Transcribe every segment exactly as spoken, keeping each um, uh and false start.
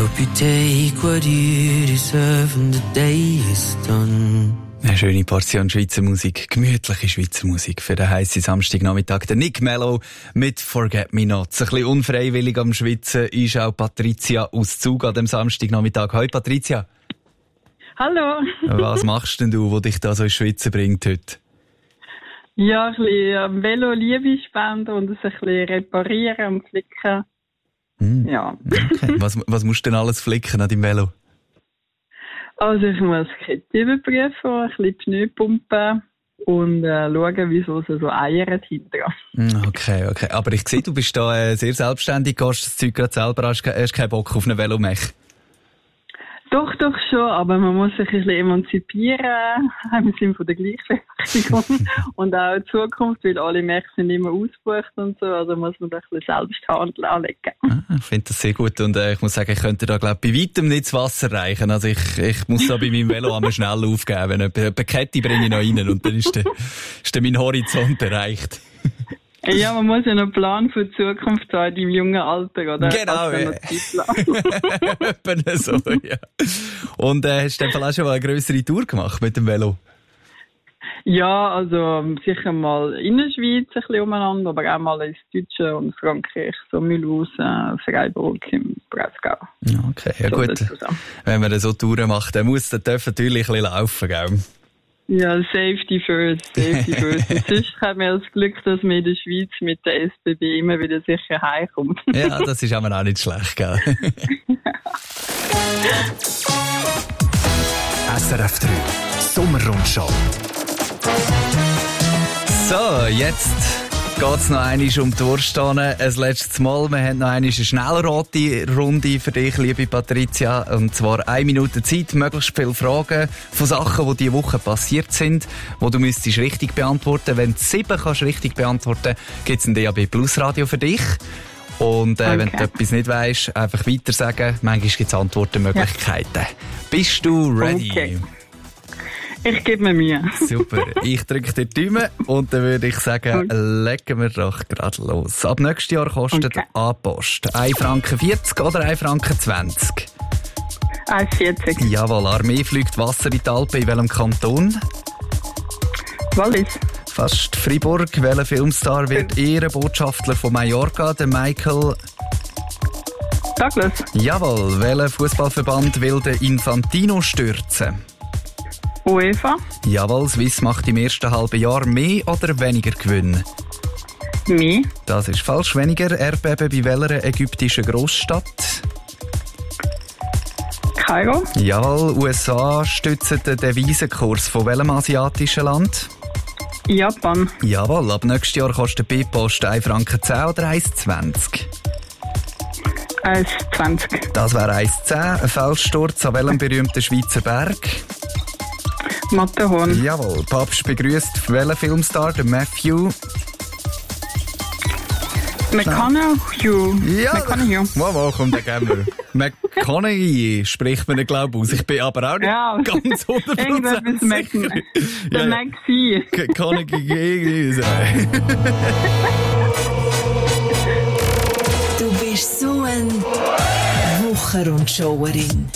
Hope you take what you deserve and the day is done. Eine schöne Portion Schweizer Musik, gemütliche Schweizer Musik für den heissen Samstagnachmittag. Der Nick Mello mit Forget Me Not. Ein bisschen unfreiwillig am Schwitzen ist auch Patricia aus Zug an dem Samstagnachmittag. Hoi Patricia. Hallo. Was machst denn du, was dich da so ins Schwitzen bringt heute? Ja, ein bisschen am Velo Liebe spenden und es ein bisschen reparieren und flicken. Mm. Ja. Okay. Was, was musst du denn alles flicken an deinem Velo? Also ich muss die Kette überprüfen, ein bisschen Pneu pumpen und äh, schauen, wieso sie so eiern hinterher. Okay, okay. Aber ich sehe, du bist da äh, sehr selbstständig, gehst das Zeug gerade selber, hast, hast keinen Bock auf einen Velomech. Doch, doch schon, aber man muss sich ein bisschen emanzipieren, im Sinne von der Gleichberechtigung und auch in Zukunft, weil alle Märkte sind immer ausgebucht und so, also muss man da ein bisschen Selbsthandel anlegen. Ah, ich finde das sehr gut und äh, ich muss sagen, ich könnte da glaube bei weitem nicht das Wasser reichen, also ich, ich muss da bei meinem Velo einmal schnell aufgeben, wenn eine Kette bringe ich noch rein und dann ist, der, ist der mein Horizont erreicht. Ja, man muss ja noch einen Plan für die Zukunft haben, im jungen Alter, oder? Genau, ja. Etwa so, ja. Und äh, hast du dann auch schon mal eine grössere Tour gemacht mit dem Velo? Ja, also sicher mal in der Schweiz ein bisschen umeinander, aber auch mal ins Deutsche und Frankreich, so Mulhouse, Freiburg im Breisgau. Okay, ja gut. Wenn man so Touren macht, dann muss der Töpf natürlich ein bisschen laufen, gell? Ja, Safety first, Safety first. Und sonst haben wir das Glück, dass man in der Schweiz mit der S B B immer wieder sicher heimkommt. Ja, das ist aber auch nicht schlecht, gell? S R F drei Sommerrundschau. So, jetzt geht's noch einmal um die Wurststahne. Ein letztes Mal. Wir haben noch einmal eine schnellrote Runde für dich, liebe Patricia. Und zwar eine Minute Zeit, möglichst viele Fragen von Sachen, die diese Woche passiert sind, die du müsstest richtig beantworten. Wenn du sieben kannst richtig beantworten, gibt's ein D A B Plus Radio für dich. Und äh, okay. Wenn du etwas nicht weisst, einfach weiter sagen. Manchmal gibt's Antwortmöglichkeiten. Ja. Bist du ready? Okay. Ich gebe mir Mühe. Super. Ich drücke dir die Daumen und dann würde ich sagen, okay. Legen wir doch gerade los. Ab nächstes Jahr kostet okay. A-Post ein Franken vierzig oder ein Franken zwanzig? ein vierzig. Jawohl. Armee fliegt Wasser in die Alpen. In welchem Kanton? Wallis. Fast Fribourg. Welcher Filmstar wird Ehrenbotschafter von Mallorca? Der Michael Douglas. Jawohl. Welcher Fußballverband will den Infantino stürzen? UEFA. Jawohl, Swiss macht im ersten halben Jahr mehr oder weniger Gewinn? Mehr. Das ist falsch. Weniger. Erdbeben bei welcher ägyptischen Großstadt? Kairo. Jawohl, U S A stützen den Devisenkurs von welchem asiatischen Land? Japan. Jawohl, ab nächstes Jahr kostet B-Post ein Franken zehn oder eins zwanzig? eins zwanzig. Das wäre eins zehn. Ein Felssturz an welchem berühmten Schweizer Berg? Matterhorn. Jawohl. Papst begrüßt welchen Filmstar? Der Matthew? McConaughey. Ja, McConaughey. Wow, wow, komm, den geben wir. McConaughey spricht man nicht, glaube ich, aus. Ich bin aber auch nicht ja, ganz hundert Prozent sicher. Der ja, Maxi. McConaughey. Du bist so ein Wochenrundschauerin.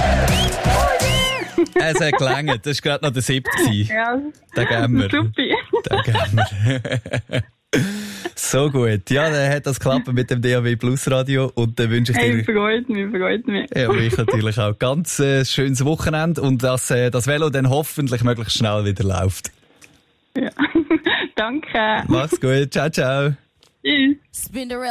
Es hat gelangt, das war gerade noch der siebte. Ja, den geben wir. Super. Den geben wir. So gut. Ja, dann hat das geklappt mit dem D A B Plus Radio und dann wünsche ich dir... Hey, freut mich, freut mich. Ja, aber ich natürlich auch ganz äh, schönes Wochenende und dass äh, das Velo dann hoffentlich möglichst schnell wieder läuft. Ja, danke. Mach's gut, ciao, ciao. Tschüss.